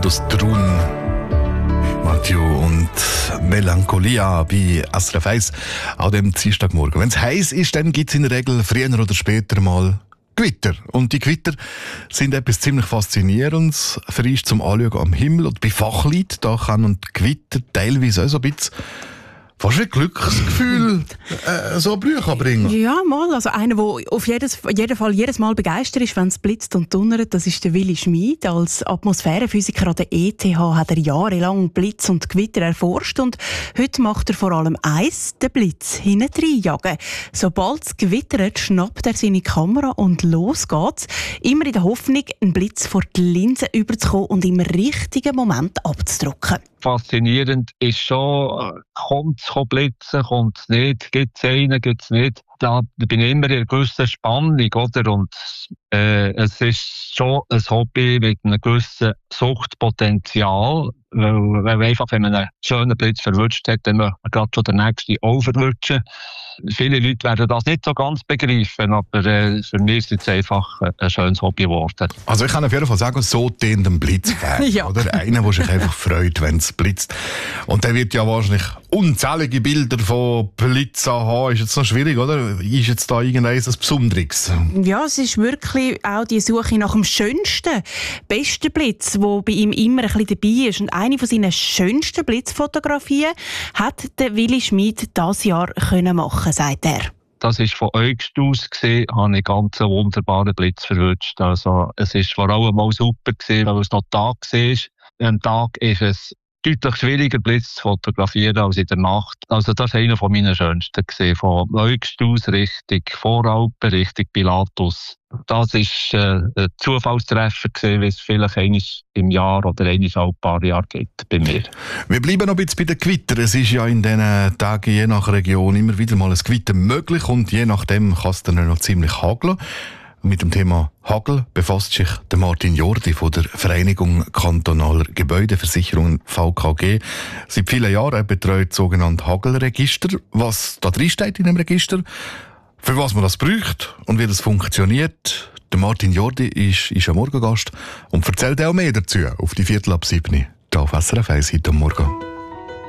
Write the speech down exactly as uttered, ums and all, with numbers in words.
aus Trun. Mathieu und Melancholia bei S R F eins an dem Dienstagmorgen. Wenn es heiß ist, dann gibt es in der Regel früher oder später mal Gewitter. Und die Gewitter sind etwas ziemlich Faszinierendes. Für uns zum Anschauen am Himmel. Und bei Fachleuten, da kann die Gewitter teilweise auch so ein bisschen fast ein Glücksgefühl äh, so Brüche bringen. Ja, mal. Also einer, der auf jedes, jeden Fall jedes Mal begeistert ist, wenn es blitzt und donnert, das ist der Willi Schmid. Als Atmosphärenphysiker an der E T H hat er jahrelang Blitz und Gewitter erforscht und heute macht er vor allem eins, den Blitz hinten jagen. Sobald es gewittert, schnappt er seine Kamera und los geht's. Immer in der Hoffnung, einen Blitz vor die Linse überzukommen und im richtigen Moment abzudrücken. Faszinierend ist schon, kommt es blitzen, kommt es nicht, gibt es einen, gibt es nicht. Da bin ich immer in einer gewissen Spannung, oder? Und äh, es ist schon ein Hobby mit einem gewissen Suchtpotenzial, weil, weil einfach, wenn man einen schönen Blitz verwünscht hat, dann möchte man gerade schon den nächsten auch verwünschen. Viele Leute werden das nicht so ganz begreifen, aber äh, für mich ist es einfach ein schönes Hobby geworden. Also ich kann auf jeden Fall sagen, so dehnt ein Blitzfan, ja. Oder? Einer, der sich einfach freut, wenn es blitzt. Und der wird ja wahrscheinlich unzählige Bilder von Blitzen haben. Ist jetzt noch schwierig, oder? Ist jetzt da irgendein Besonderes? Ja, es ist wirklich auch die Suche nach dem schönsten, besten Blitz, der bei ihm immer ein bisschen dabei ist. Und eine von seinen schönsten Blitzfotografien hat der Willi Schmid dieses Jahr können machen, sagt er. Das war von August aus, gewesen, habe ich ganz einen wunderbaren Blitz verwünscht. Also, es war vor allem mal super, gewesen, weil es noch Tag war. Am Tag ist es deutlich schwieriger, Blitz zu fotografieren als in der Nacht. Also das war einer meiner schönsten gewesen, von August aus Richtung Voralpen, Richtung Pilatus. Das war äh, ein Zufallstreffer gewesen, wie es vielleicht einmal im Jahr oder einmal alle paar Jahre gibt bei mir. Wir bleiben noch ein bisschen bei den Gewittern. Es ist ja in diesen Tagen je nach Region immer wieder mal ein Gewitter möglich und je nachdem kann es dann noch ziemlich hageln. Mit dem Thema Hagel befasst sich der Martin Jordi von der Vereinigung Kantonaler Gebäudeversicherungen V K G. Seit vielen Jahren er betreut das sogenannte Hagelregister. Was da drin steht in dem Register, für was man das braucht und wie das funktioniert. Der Martin Jordi ist, ist ein Morgengast und erzählt auch mehr dazu auf die Viertel ab sieben. Hier auf S R F eins heute am Morgen.